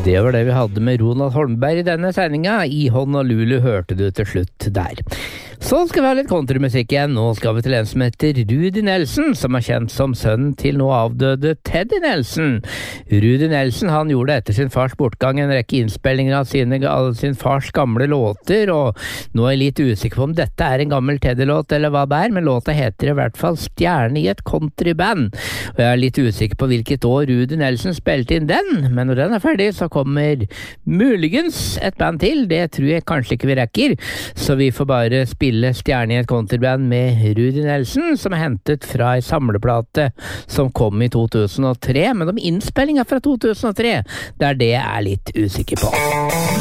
Det var det vi hadde med Ronald Holmberg I denne sendinga. I Honolulu hørte du til slutt der. Så skal vi ha litt countrymusikk igjen. Nå skal vi til en som heter Rudy Nelson, som kjent som sønnen til nå avdøde Teddy Nelson. Rudy Nelson, han gjorde etter sin fars bortgang en rekke innspillinger av sin fars gamle låter, og nå jeg litt usikker på om dette en gammel Teddy-låt eller hva det men låta heter I hvert fall Stjerne I et countryband. Og jeg litt usikker på hvilket år Rudy Nelson spilte inn den, men når den ferdig så kommer muligens et band til. Det tror jeg kanskje ikke vi rekker, så vi får bare spille Stjerne I et countryband med Rudy Nelson, som hentet fra en samleplate som kom I 2003, men om innspillinga fra 2003, det det jeg litt usikker på.